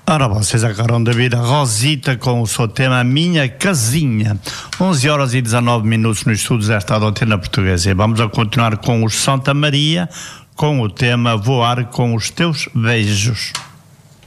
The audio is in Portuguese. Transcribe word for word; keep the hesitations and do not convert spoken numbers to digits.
Ora, vocês acabaram de ouvir a Rosita com o seu tema Minha Casinha. onze horas e dezanove minutos nos estudos desta Antena Portuguesa. E vamos a continuar com os Santa Maria, com o tema Voar com os Teus Beijos.